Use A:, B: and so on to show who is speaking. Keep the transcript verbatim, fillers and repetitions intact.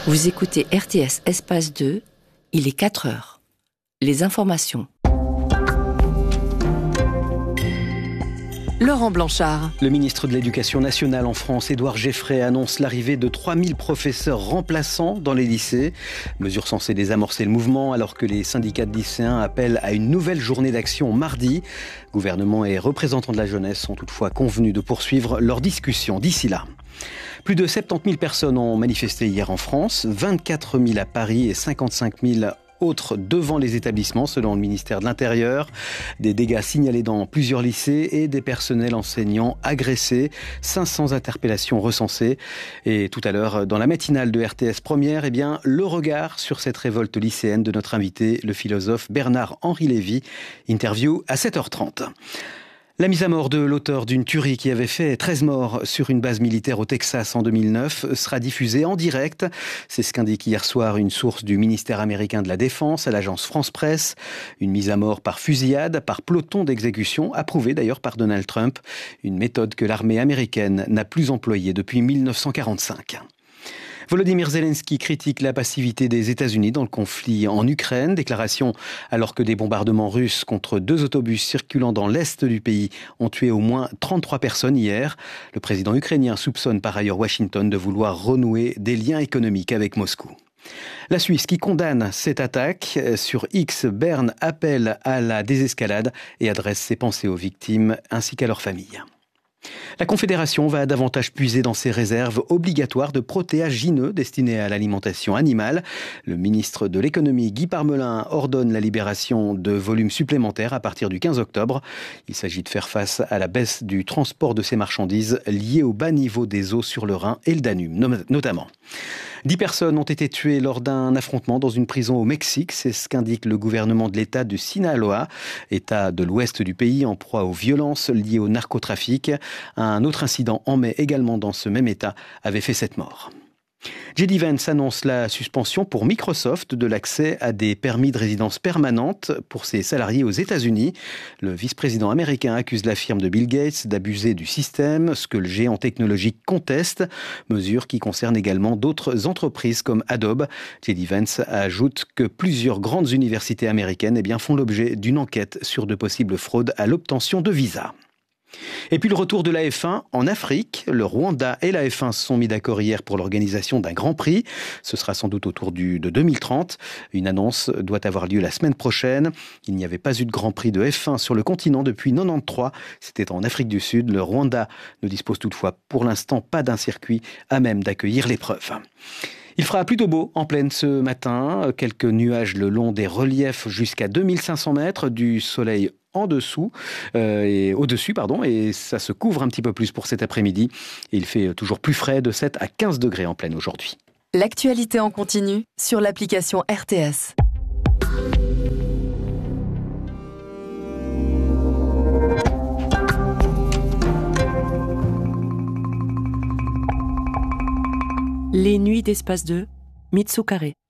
A: Vous écoutez R T S Espace deux, il est quatre heures. Les informations.
B: Laurent Blanchard.
C: Le ministre de l'Éducation nationale en France, Édouard Geffray, annonce l'arrivée de trois mille professeurs remplaçants dans les lycées. Mesure censée désamorcer le mouvement alors que les syndicats de lycéens appellent à une nouvelle journée d'action mardi. Gouvernement et représentants de la jeunesse sont toutefois convenus de poursuivre leurs discussions d'ici là. Plus de soixante-dix mille personnes ont manifesté hier en France, vingt-quatre mille à Paris et cinquante-cinq mille autres devant les établissements selon le ministère de l'Intérieur. Des dégâts signalés dans plusieurs lycées et des personnels enseignants agressés. cinq cents interpellations recensées. Et tout à l'heure, dans la matinale de R T S Première, eh bien, le regard sur cette révolte lycéenne de notre invité, le philosophe Bernard-Henri Lévy. Interview à sept heures trente. La mise à mort de l'auteur d'une tuerie qui avait fait treize morts sur une base militaire au Texas en deux mille neuf sera diffusée en direct. C'est ce qu'indique hier soir une source du ministère américain de la Défense à l'agence France Presse. Une mise à mort par fusillade, par peloton d'exécution, approuvée d'ailleurs par Donald Trump. Une méthode que l'armée américaine n'a plus employée depuis mille neuf cent quarante-cinq. Volodymyr Zelensky critique la passivité des États-Unis dans le conflit en Ukraine. Déclaration alors que des bombardements russes contre deux autobus circulant dans l'est du pays ont tué au moins trente-trois personnes hier. Le président ukrainien soupçonne par ailleurs Washington de vouloir renouer des liens économiques avec Moscou. La Suisse qui condamne cette attaque. Sur X, Berne appelle à la désescalade et adresse ses pensées aux victimes ainsi qu'à leurs familles. La Confédération va davantage puiser dans ses réserves obligatoires de protéagineux destinés à l'alimentation animale. Le ministre de l'économie Guy Parmelin ordonne la libération de volumes supplémentaires à partir du quinze octobre. Il s'agit de faire face à la baisse du transport de ces marchandises liées au bas niveau des eaux sur le Rhin et le Danube notamment. Dix personnes ont été tuées lors d'un affrontement dans une prison au Mexique. C'est ce qu'indique le gouvernement de l'État du Sinaloa, État de l'ouest du pays en proie aux violences liées au narcotrafic. Un autre incident en mai également dans ce même État avait fait sept morts. J D Vance annonce la suspension pour Microsoft de l'accès à des permis de résidence permanente pour ses salariés aux États-Unis. Le vice-président américain accuse la firme de Bill Gates d'abuser du système, ce que le géant technologique conteste, mesure qui concerne également d'autres entreprises comme Adobe. J D Vance ajoute que plusieurs grandes universités américaines eh bien, font l'objet d'une enquête sur de possibles fraudes à l'obtention de visas. Et puis le retour de la F un en Afrique. Le Rwanda et la F un se sont mis d'accord hier pour l'organisation d'un Grand Prix. Ce sera sans doute autour du, de deux mille trente. Une annonce doit avoir lieu la semaine prochaine. Il n'y avait pas eu de Grand Prix de F un sur le continent depuis mille neuf cent quatre-vingt-treize. C'était en Afrique du Sud. Le Rwanda ne dispose toutefois pour l'instant pas d'un circuit à même d'accueillir l'épreuve. Il fera plutôt beau en plaine ce matin. Quelques nuages le long des reliefs jusqu'à deux mille cinq cents mètres, du soleil en dessous euh, et au-dessus, pardon, et ça se couvre un petit peu plus pour cet après-midi. Et il fait toujours plus frais, de sept à quinze degrés en plaine aujourd'hui.
B: L'actualité en continu sur l'application R T S.
A: Les nuits d'Espace deux, Mitsu Carré.